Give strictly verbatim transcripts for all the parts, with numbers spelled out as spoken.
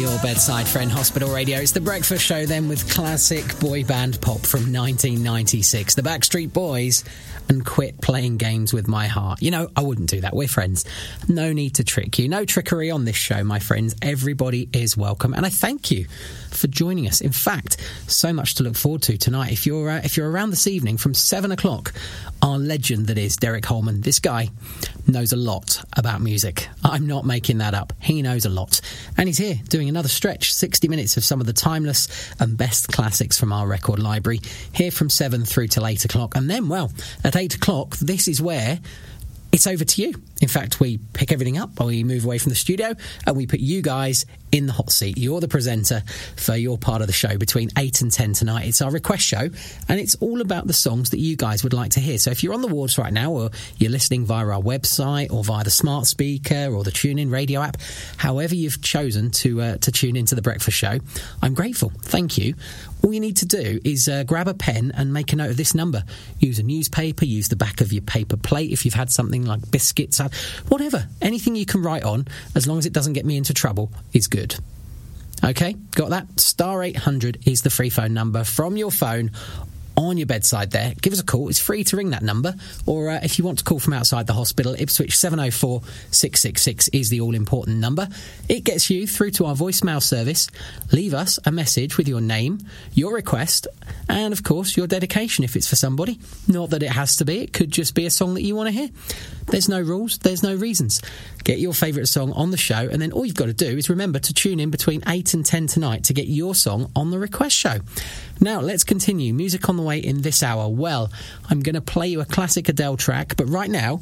Your bedside friend, Hospital Radio. It's The Breakfast Show then, with classic boy band pop from nineteen ninety-six. The Backstreet Boys and Quit Playing Games With My Heart. You know, I wouldn't do that. We're friends. No need to trick you. No trickery on this show, my friends. Everybody is welcome. And I thank you for joining us. In fact, so much to look forward to tonight. If you're uh, if you're around this evening from seven o'clock, our legend that is Derek Holman, this guy knows a lot about music. I'm not making that up. He knows a lot. And he's here doing another stretch, sixty minutes of some of the timeless and best classics from our record library, here from seven through till eight o'clock. And then, well, at eight o'clock, this is where it's over to you. In fact, we pick everything up, we move away from the studio, and we put you guys in the hot seat. You're the presenter for your part of the show between eight and ten tonight. It's our request show, and it's all about the songs that you guys would like to hear. So if you're on the wards right now, or you're listening via our website, or via the smart speaker, or the TuneIn radio app, however you've chosen to uh, to tune into the breakfast show, I'm grateful. Thank you. All you need to do is uh, grab a pen and make a note of this number. Use a newspaper, use the back of your paper plate if you've had something like biscuits, whatever. Anything you can write on, as long as it doesn't get me into trouble, is good. Okay, got that? Star eight hundred is the free phone number from your phone on your bedside there. Give us a call. It's free to ring that number. Or uh, if you want to call from outside the hospital, Ipswich seven oh four, six six six is the all-important number. It gets you through to our voicemail service. Leave us a message with your name, your request, and, of course, your dedication if it's for somebody. Not that it has to be. It could just be a song that you want to hear. There's no rules. There's no reasons. Get your favourite song on the show, and then all you've got to do is remember to tune in between eight and ten tonight to get your song on the request show. Now, let's continue. Music on the way in this hour. Well, I'm going to play you a classic Adele track, but right now,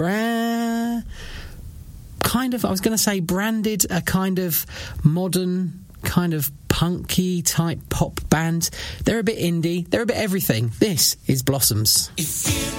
bra- kind of, I was going to say branded a kind of modern, kind of punky type pop band. They're a bit indie. They're a bit everything. This is Blossoms.